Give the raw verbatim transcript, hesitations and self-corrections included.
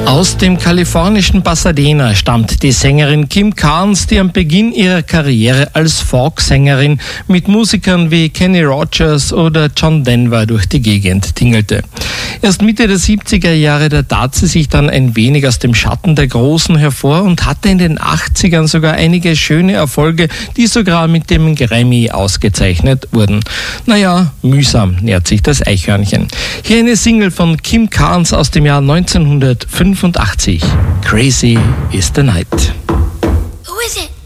Aus dem kalifornischen Pasadena stammt die Sängerin Kim Carnes, die am Beginn ihrer Karriere als Folksängerin mit Musikern wie Kenny Rogers oder John Denver durch die Gegend tingelte. Erst Mitte der siebziger Jahre, da tat sie sich dann ein wenig aus dem Schatten der Großen hervor und hatte in den achtzigern sogar einige schöne Erfolge, die sogar mit dem Grammy ausgezeichnet wurden. Naja, mühsam nährt sich das Eichhörnchen. Hier eine Single von Kim Carnes aus dem Jahr neunzehnhundertfünfundachtzig. Crazy is the Night. Who is it?